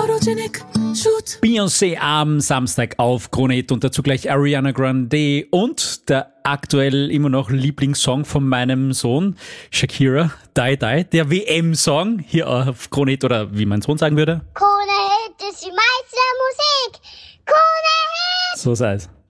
Beyoncé am Samstag auf Krone Hit und dazu gleich Ariana Grande und der aktuell immer noch Lieblingssong von meinem Sohn, Shakira, Die Die, der WM-Song hier auf Krone Hit oder wie mein Sohn sagen würde. Krone Hit ist die meiste Musik. Krone Hit! So sei es.